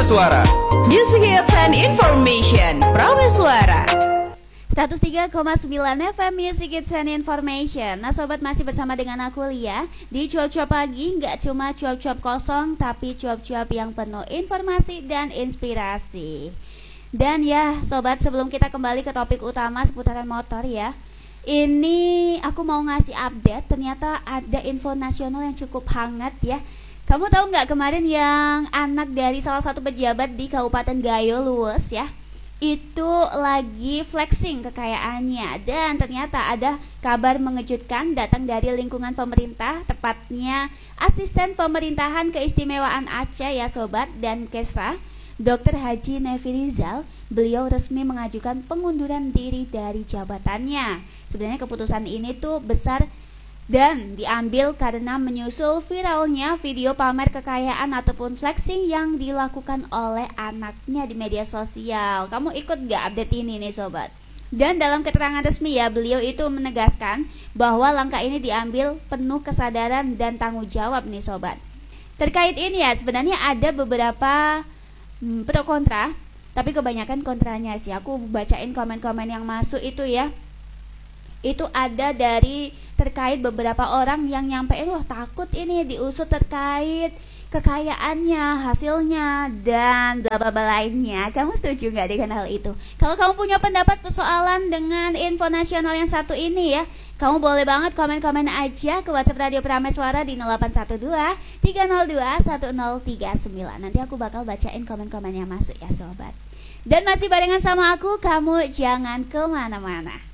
Prameswara. Music Hits and Information Prameswara 103,9 FM Music Hits and Information. Nah sobat, masih bersama dengan aku Lia di cuap-cuap pagi. Nggak cuma cuap-cuap kosong, tapi cuap-cuap yang penuh informasi dan inspirasi. Dan ya sobat, sebelum kita kembali ke topik utama seputaran motor ya, ini aku mau ngasih update. Ternyata ada info nasional yang cukup hangat ya. Kamu tahu nggak, kemarin yang anak dari salah satu pejabat di Kabupaten Gayo Luwes ya, itu lagi flexing kekayaannya. Dan ternyata ada kabar mengejutkan datang dari lingkungan pemerintah, tepatnya Asisten Pemerintahan Keistimewaan Aceh ya sobat, dan Kesra Dr. Haji Nevi Rizal. Beliau resmi mengajukan pengunduran diri dari jabatannya. Sebenarnya keputusan ini tuh besar dan diambil karena menyusul viralnya video pamer kekayaan ataupun flexing yang dilakukan oleh anaknya di media sosial. Kamu ikut gak update ini nih sobat? Dan dalam keterangan resmi ya, beliau itu menegaskan bahwa langkah ini diambil penuh kesadaran dan tanggung jawab nih sobat. Terkait ini ya, sebenarnya ada beberapa pro kontra, tapi kebanyakan kontranya sih. Aku bacain komen-komen yang masuk itu ya. Itu ada dari terkait beberapa orang yang nyampein, wah takut ini diusut terkait kekayaannya, hasilnya, dan bla bla bla lainnya. Kamu setuju nggak dengan hal itu? Kalau kamu punya pendapat persoalan dengan info nasional yang satu ini ya, kamu boleh banget komen-komen aja ke WhatsApp Radio Prameswara di 0812 302 1039. Nanti aku bakal bacain komen-komen yang masuk ya sobat. Dan masih barengan sama aku, kamu jangan kemana-mana.